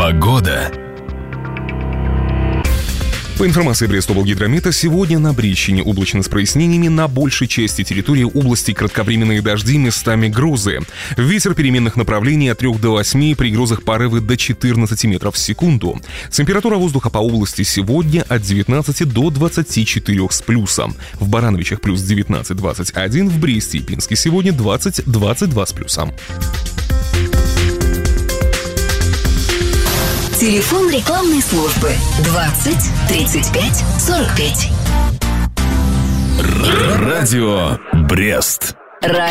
Погода. По информации Брест-Облгидромета, сегодня на Брещине облачно с прояснениями, на большей части территории области кратковременные дожди, местами грозы. Ветер переменных направлений от 3 до 8, при грозах порывы до 14 метров в секунду. Температура воздуха по области сегодня от 19 до 24 с плюсом. В Барановичах плюс 19-21, в Бресте и Пинске сегодня 20-22 с плюсом. Телефон рекламной службы 20 35 45. Радио Брест.